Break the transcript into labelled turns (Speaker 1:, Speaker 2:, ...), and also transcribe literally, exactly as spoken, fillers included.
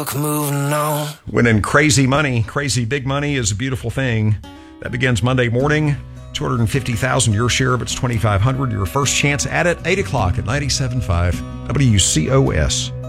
Speaker 1: luck moving on.
Speaker 2: Winning crazy money, crazy big money is a beautiful thing. That begins Monday morning. two hundred fifty thousand dollars your share of it's twenty-five hundred dollars. Your first chance at it, eight o'clock at ninety-seven point five W C O S.